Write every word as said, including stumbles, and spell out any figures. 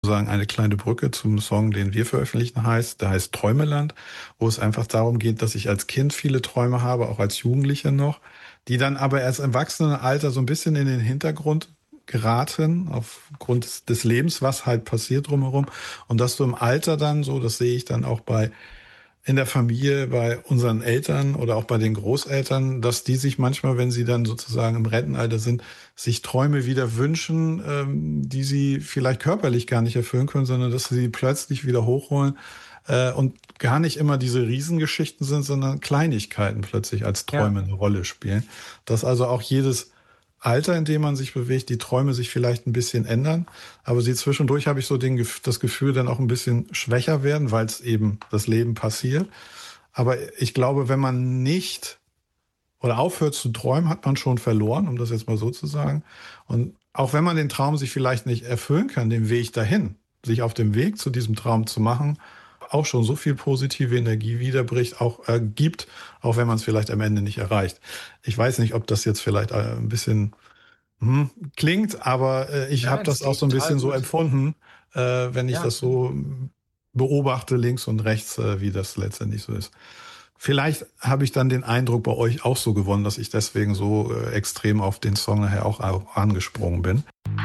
Sozusagen eine kleine Brücke zum Song, den wir veröffentlichen, heißt, der heißt Träumeland, wo es einfach darum geht, dass ich als Kind viele Träume habe, auch als Jugendlicher noch, die dann aber erst im Erwachsenenalter so ein bisschen in den Hintergrund geraten, aufgrund des, des Lebens, was halt passiert drumherum. Und dass du im Alter dann so, das sehe ich dann auch bei in der Familie, bei unseren Eltern oder auch bei den Großeltern, dass die sich manchmal, wenn sie dann sozusagen im Rentenalter sind, sich Träume wieder wünschen, ähm, die sie vielleicht körperlich gar nicht erfüllen können, sondern dass sie sie plötzlich wieder hochholen äh, und gar nicht immer diese Riesengeschichten sind, sondern Kleinigkeiten plötzlich als Ja. Träume eine Rolle spielen. Dass also auch jedes Alter, in dem man sich bewegt, die Träume sich vielleicht ein bisschen ändern, aber sie zwischendurch habe ich so den, Gef- das Gefühl, dann auch ein bisschen schwächer werden, weil es eben das Leben passiert. Aber ich glaube, wenn man nicht oder aufhört zu träumen, hat man schon verloren, um das jetzt mal so zu sagen. Und auch wenn man den Traum sich vielleicht nicht erfüllen kann, den Weg dahin, sich auf dem Weg zu diesem Traum zu machen, auch schon so viel positive Energie wiederbricht, auch äh, gibt, auch wenn man es vielleicht am Ende nicht erreicht. Ich weiß nicht, ob das jetzt vielleicht äh, ein bisschen hm, klingt, aber äh, ich habe Nein, das das auch klingt so ein total bisschen so gut. empfunden, äh, wenn ich Ja. das so beobachte, links und rechts, äh, wie das letztendlich so ist. Vielleicht habe ich dann den Eindruck bei euch auch so gewonnen, dass ich deswegen so äh, extrem auf den Song nachher auch, auch angesprungen bin.